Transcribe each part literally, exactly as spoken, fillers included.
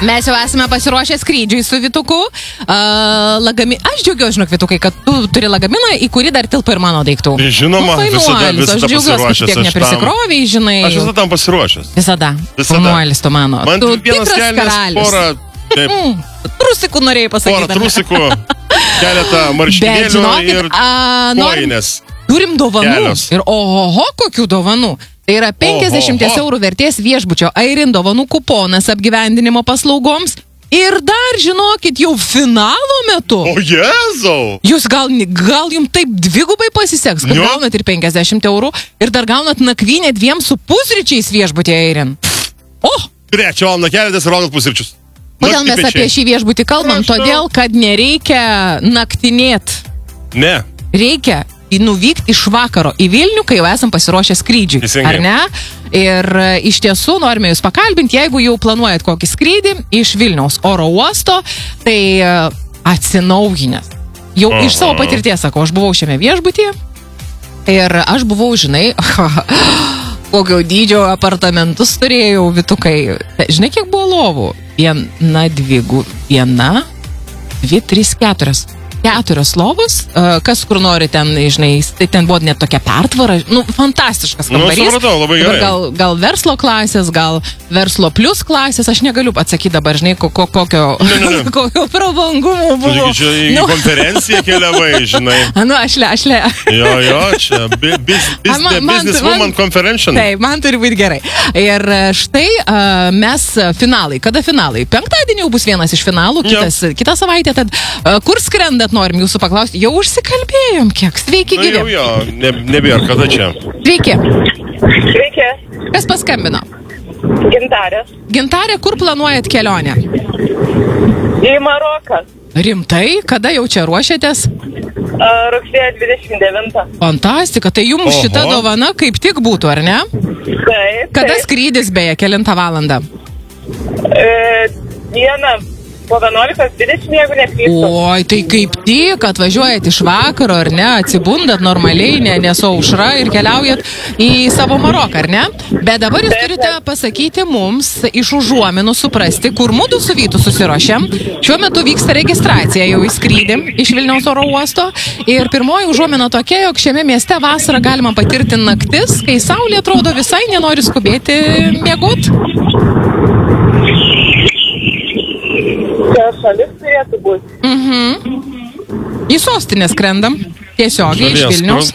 Mes jau esame pasiruošę skrydžiui su Vytuku. Uh, lagami... Aš džiaugiuosi, žinok, Vytukai, kad tu turi lagaminą, į kurį dar tilpa ir mano daiktų. Žinoma, nu, visada, visada aš džiaugiuosi, kad tiek neprisikroviai, žinai. Aš visada tam pasiruošęs. Visada. Formuolis tu mano. Man tu vienas kelnes, porą... Mm, trusikų norėjai pasakyti. Porą trusikų, keletą marškinėlių ir kojines. Turim dovanų. Kelios. Ir ohoho, kokių dovanų. Tai yra penkiasdešimt eurų vertės viešbučio Airin dovanų kuponas apgyvendinimo paslaugoms. Ir dar, žinokit, jau finalo metu. O Jėzau! Jūs gal, gal jums taip dvigubai pasiseks, kad jo. Gaunat ir penkiasdešimt eurų ir dar gaunat nakvynę dviem su pusryčiais viešbutį Airin. O! Trečią valandą keliatės ir rodat pusryčius. Kodėl mes apie šį viešbutį kalbam? Prašau. Todėl, kad nereikia naktinėt. Ne. Reikia nuvykti iš vakaro į Vilnių, kai jau esam pasiruošę skrydžiui. Ar ne? Ir iš tiesų norime jūs pakalbinti, jeigu jau planuojat kokį skrydį iš Vilniaus oro uosto, tai atsinaujinęs. Jau Aha. Iš savo patirties sakau, aš buvau šiame viešbutyje ir aš buvau, žinai, kokio dydžio apartamentus turėjau, Vytukai. Žinai, kiek buvo lovų? Viena, dvigu, viena, dvi, trys, keturias. Keturios lovos, kas kur nori ten, žinai, tai ten buvo net tokia pertvara, nu, fantastiškas kambarys. Nu, supratau, labai gerai. Gal, gal verslo klasės, gal verslo plus klasės, aš negaliu atsakyti dabar, žinai, ko, ko, kokio, ne, ne, ne. kokio prabangumo buvo. Čia į nu. konferenciją keliavai, žinai. Nu, ašle, ašle. Jo, jo, čia bis, bis, bis, man, business man, woman conference. Taip, man turi būti gerai. Ir štai uh, mes finalai, kada finalai? Penktadienį jau bus vienas iš finalų, kitas, kitą savaitę, tad uh, kur skrendat? Norim jūsų paklausti. Jau užsikalbėjom kiek. Sveiki, gyvi. Nu, jau, jo, ne, nebėr, kada čia? Sveiki. Sveiki. Kas paskambino? Gintarė. Gintarė, kur planuojat kelionę? Į Maroką. Rimtai? Kada jau čia ruošiatės? Uh, rugsėjo dvidešimt devintą. Fantastika. Tai jums Oho. Šita dovana kaip tik būtų, ar ne? Taip. Kada taip. skrydis beje? Kelintą valandą? E, dieną. Po vienuolikos dvidešimt, jeigu neklystu. Oi, tai kaip tik atvažiuojat iš vakaro, ar ne, atsibundat normaliai, ne, ne su aušra ir keliaujat į savo Maroką, ar ne? Bet dabar jūs turite pasakyti mums iš užuominų suprasti, kur mudu su Vytu susiruošėm. Šiuo metu vyksta registracija jau į skrydį iš Vilniaus oro uosto. Ir pirmoji užuomina tokia, jog šiame mieste vasarą galima patirti naktis, kai saulė atrodo visai nenori skubėti miegot. Šalis turėtų būti. Mhm. Į sostinę skrendam. Tiesiogiai iš Vilniaus.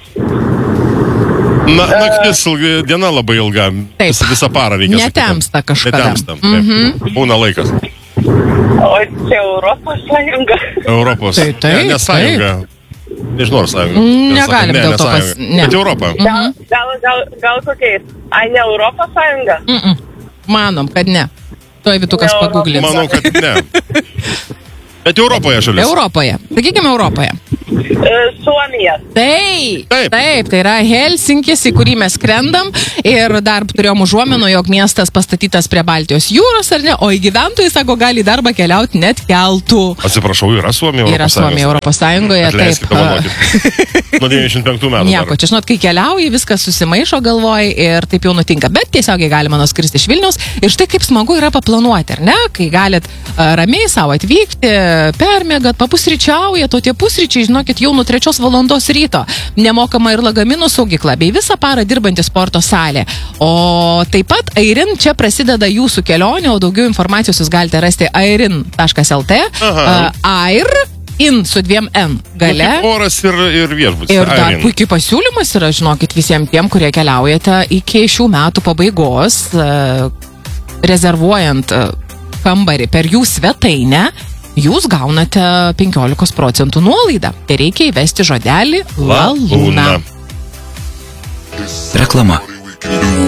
Na, naktis diena labai ilga. Taip. Visą parą reikia. Netemsta kažkada. Netemsta. Mhm. Būna laikas. O čia Europos Sąjunga. Europos. Tai, tai, ne, ne Sąjunga. Nežinau, ar Sąjunga. Negalim ne, dėl ne to pas... Ne. Bet Europą. Gal, gal, gal, gal kokiais? Ai, ne Europos Sąjunga? Mm -mm. Manom, kad ne. Tuoj Vytukas paguglins. Manau, kad ne. Bet Europoje šalis. Europoje. Sakykime Europoje. Suomija. Taip, taip, taip, tai yra Helsinkis, į kurį mes skrendam ir dar turėjom užuominų, jog miestas pastatytas prie Baltijos jūros, ar ne, o į gyventojai, sako, gali į darbą keliauti net keltų. Atsiprašau, yra Suomija Europos Yra Suomija Europos Sąjungoje, Atleiskit, taip. Nuo devyniasdešimt penktų metų. Nieko, čia žinot, kai keliauji, viskas susimaišo galvoj ir taip jau nutinka, bet tiesiogiai galima nuskristi iš Vilniaus ir štai kaip smagu yra paplanuoti, ar ne, kai galit uh, ramiai savo atvykti, permėgat, papusryčiaujat, o tie pusryčiai, žinokit, jau nuo trečios valandos ryto. Nemokama ir lagaminų saugykla, bei visą parą dirbanti sporto salė. O taip pat Airin čia prasideda jūsų kelionė, o daugiau informacijos jūs galite rasti airin taškas el te. Uh, Air in su dviem N gale. Nu, oras ir, ir viešbutis. Ir dar Airin. Puikiai pasiūlymas yra, žinokit, visiems tiem, kurie keliaujate iki šių metų pabaigos, uh, rezervuojant uh, kambarį per jų svetainę. Jūs gaunate penkiolikos procentų nuolaidą. Tai reikia įvesti žodelį La Luna. Reklama.